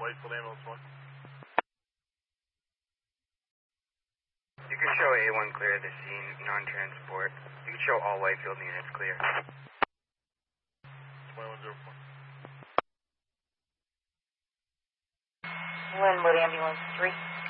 Whitefield ambulance 1. You can show A1 clear of the scene, non-transport. You can show all Whitefield units clear. 2104. Linwood ambulance 3.